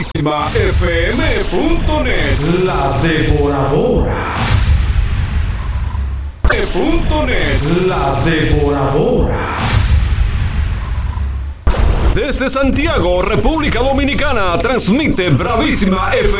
FM.net. La Devoradora. .net. La Devoradora. Desde Santiago, República Dominicana, transmite Bravísima FM.